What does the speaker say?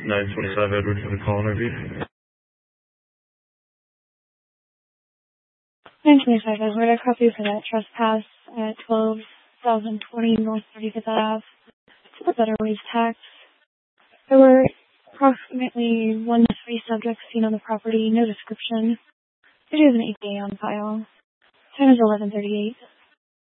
925 Edward for the call interview. 925 Edward, I copy for that trespass at 12,020 North 35th Ave. For better wage tax. There were approximately 1 to 3 subjects seen on the property, no description. It is an ETA on file. Time is 11:38.